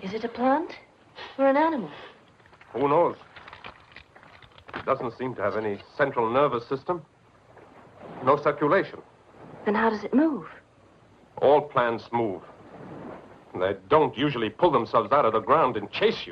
Is it a plant or an animal? Who knows? It doesn't seem to have any central nervous system. No circulation. Then how does it move? All plants move. They don't usually pull themselves out of the ground and chase you.